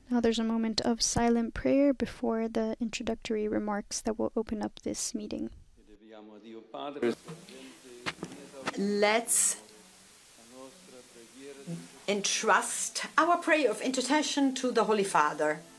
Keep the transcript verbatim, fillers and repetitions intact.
Now there's a moment of silent prayer before the introductory remarks that will open up this meeting. Let's entrust our prayer of intercession to the Holy Father.